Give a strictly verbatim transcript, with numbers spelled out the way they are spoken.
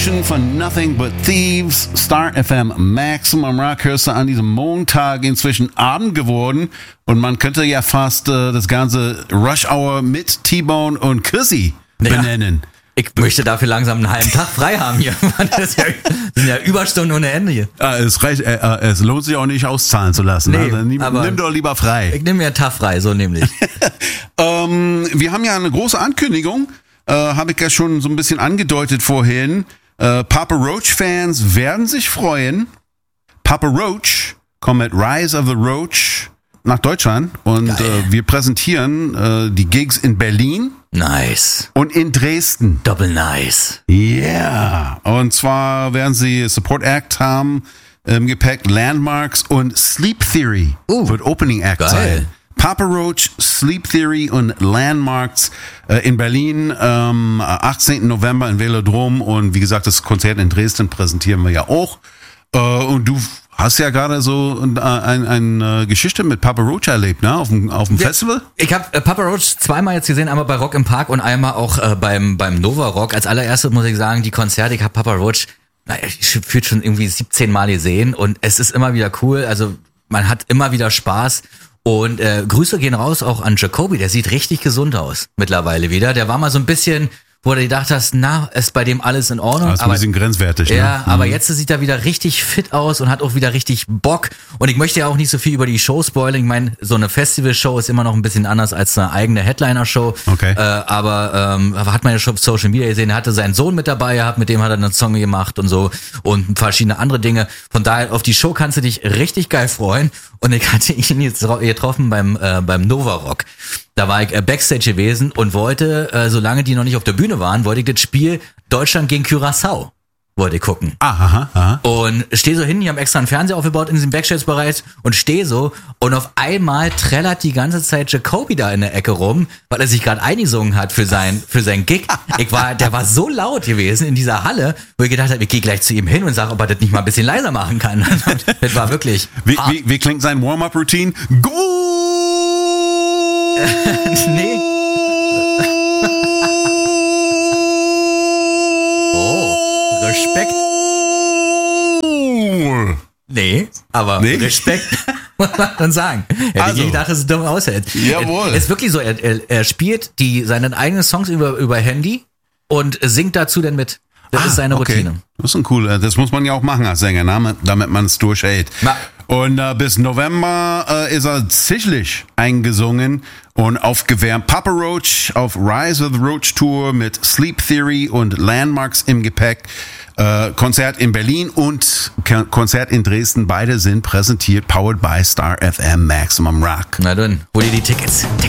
Von Nothing But Thieves, Star F M Maximum Rock hörst du an diesem Montag inzwischen Abend geworden und man könnte ja fast äh, das ganze Rush Hour mit T-Bone und Chrissy benennen. Ja, ich möchte dafür langsam einen halben Tag frei haben hier. Das, ja, das sind ja Überstunden ohne Ende hier. Äh, es, reicht, äh, äh, es lohnt sich auch nicht auszahlen zu lassen. Nee, also, nimm, nimm doch lieber frei. Ich nehme mir einen Tag frei, so nämlich. ähm, wir haben ja eine große Ankündigung, äh, habe ich ja schon so ein bisschen angedeutet vorhin. Uh, Papa Roach-Fans werden sich freuen. Papa Roach kommt mit Rise of the Roach nach Deutschland und uh, wir präsentieren uh, die Gigs in Berlin. Nice. Und in Dresden. Doppel nice. Yeah. Und zwar werden sie Support Act haben im Gepäck, Landmarks und Sleep Theory uh, wird Opening Act geil. sein. Papa Roach, Sleep Theory und Landmarks äh, in Berlin am ähm, achtzehnten November in Velodrom und wie gesagt, das Konzert in Dresden präsentieren wir ja auch. Äh, und du hast ja gerade so eine ein, ein, ein Geschichte mit Papa Roach erlebt, ne? Auf dem, auf dem ja, Festival? Ich habe äh, Papa Roach zweimal jetzt gesehen, einmal bei Rock im Park und einmal auch äh, beim, beim Nova Rock. Als allererstes muss ich sagen, die Konzerte, ich habe Papa Roach, naja, ich fühlt schon irgendwie siebzehn Mal gesehen und es ist immer wieder cool. Also man hat immer wieder Spaß. Und äh, Grüße gehen raus auch an Jacoby, der sieht richtig gesund aus mittlerweile wieder. Der war mal so ein bisschen, wo du gedacht hast, na, ist bei dem alles in Ordnung. Das ist aber, ein bisschen grenzwertig. Ja, ne? aber mhm. jetzt sieht er wieder richtig fit aus und hat auch wieder richtig Bock. Und ich möchte ja auch nicht so viel über die Show spoilern. Ich meine, so eine Festival-Show ist immer noch ein bisschen anders als eine eigene Headliner-Show. Okay. Äh, aber ähm, hat man ja schon auf Social Media gesehen, er hatte seinen Sohn mit dabei gehabt, mit dem hat er einen Song gemacht und so und verschiedene andere Dinge. Von daher, auf die Show kannst du dich richtig geil freuen. Und ich hatte ihn jetzt getroffen beim äh, beim Nova Rock. Da war ich äh, Backstage gewesen und wollte, äh, solange die noch nicht auf der Bühne waren, wollte ich das Spiel Deutschland gegen Curaçao wollte ich gucken. Aha, aha. Und stehe so hin, die haben extra einen Fernseher aufgebaut in diesem Backstage-Bereich und stehe so und auf einmal trällert die ganze Zeit Jacoby da in der Ecke rum, weil er sich gerade eingesungen hat für sein für sein Gig. Ich war, der war so laut gewesen in dieser Halle, wo ich gedacht habe, ich gehe gleich zu ihm hin und sage, ob er das nicht mal ein bisschen leiser machen kann. Das war wirklich... Wie, wie, wie klingt sein Warm-Up-Routine? Go! Nee. Oh, Respekt. Nee, aber nee? Respekt muss man dann sagen. Ja, also, ich gedacht, dass es dumm aushält. Jawohl. Es ist wirklich so, er, er, er spielt die, seine eigenen Songs über, über Handy und singt dazu dann mit. Das ah, ist seine okay. Routine. Das ist ein cool, das muss man ja auch machen als Sänger, ne? Damit man es durchhält. Na. Und äh, bis November äh, ist er sicherlich eingesungen und aufgewärmt. Papa Roach auf Rise of the Roach Tour mit Sleep Theory und Landmarks im Gepäck. Äh, Konzert in Berlin und K- Konzert in Dresden. Beide sind präsentiert, powered by Star F M Maximum Rock. Na dann, hol dir die Tickets. Tickets.